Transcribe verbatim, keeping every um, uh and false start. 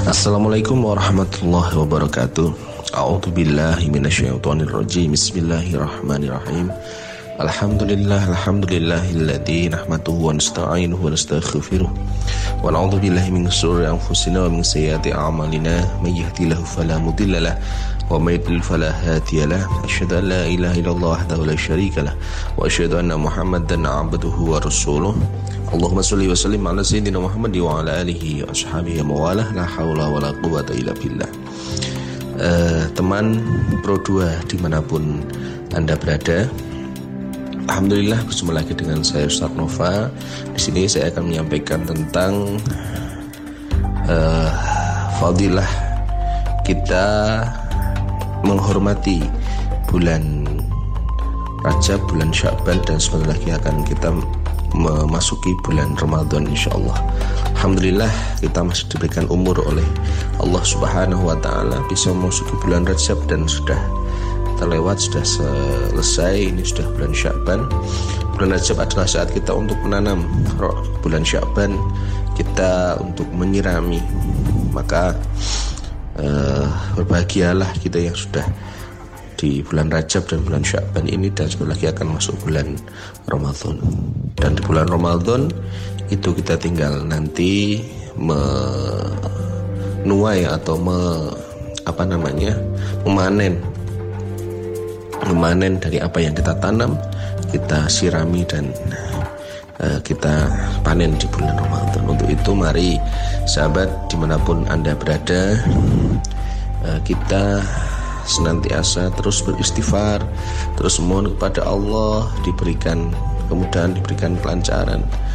Assalamualaikum warahmatullahi wabarakatuh. A'udzu billahi minasyaitonir rajim. Bismillahirrahmanirrahim. Alhamdulillah, alhamdulillahilladzi nahmaduhu wa nasta'inuhu wa nastaghfiruh. Wa na'udzu billahi min shururi anfusina wa min sayyiati a'malina. May yahdihillahu fala mudilla lahu wa may yudlil fala hadiya lahu. Asyhadu an la ilaha illallah wahdahu la syarika lahu wa asyhadu anna Muhammadan 'abduhu wa rasuluh. Allahumma sholli wa sallim ala sayyidina Muhammad wa ala alihi wa ashabihi wa mawalah. La haula wa la quwwata illa billah. Uh, teman Pro dua dimanapun Anda berada, alhamdulillah berjumpa lagi dengan saya Ustaz Nova. Di sini saya akan menyampaikan tentang uh, fadilah kita menghormati bulan Rajab, bulan Sya'ban, dan sebentar lagi akan kita memasuki bulan Ramadan insyaallah. Alhamdulillah kita masih diberikan umur oleh Allah Subhanahu wa taala bisa memasuki bulan Rajab dan sudah terlewat, sudah selesai. Ini sudah bulan Sya'ban. Bulan Rajab adalah saat kita untuk menanam. Bulan Sya'ban kita untuk menyirami. Maka uh, berbahagialah kita yang sudah di bulan Rajab dan bulan Sya'ban ini, dan sebentar lagi akan masuk bulan Ramadan. Dan di bulan Ramadan itu kita tinggal nanti menuai atau me, apa namanya memanen memanen dari apa yang kita tanam, kita sirami dan uh, kita panen di bulan Ramadan. Untuk itu mari sahabat dimanapun Anda berada, uh, kita senantiasa terus beristighfar, terus mohon kepada Allah diberikan kemudahan, diberikan kelancaran